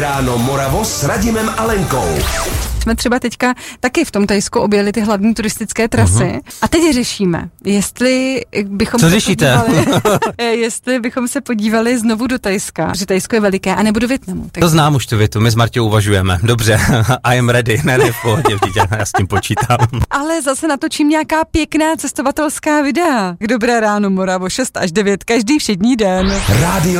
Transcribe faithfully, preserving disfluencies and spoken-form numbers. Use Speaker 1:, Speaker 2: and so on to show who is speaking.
Speaker 1: Ráno Moravo s Radimem Alenkou.
Speaker 2: Jsme třeba teďka taky v tom Thajsku objeli ty hlavní turistické trasy uh-huh. a teď řešíme, jestli bychom
Speaker 3: Co
Speaker 2: se
Speaker 3: řešíte?
Speaker 2: podívali, jestli bychom se podívali znovu do Thajska, protože Thajsko je veliké, a nebo do Vietnamu. Tak...
Speaker 3: To znám už tu větu, my s Marťou uvažujeme. Dobře, I am ready, ne, ne, v pohodě, vždyť já s tím počítám.
Speaker 2: Ale zase natočím nějaká pěkná cestovatelská videa. K Dobré ráno Moravo, šest až devět každý všední den.
Speaker 1: Rádio